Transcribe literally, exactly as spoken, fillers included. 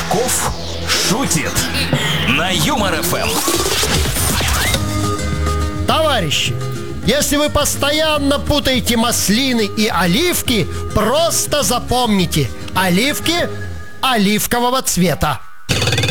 Казаков шутит на Юмор эф эм. Товарищи, если вы постоянно путаете маслины и оливки, просто запомните: оливки оливкового цвета.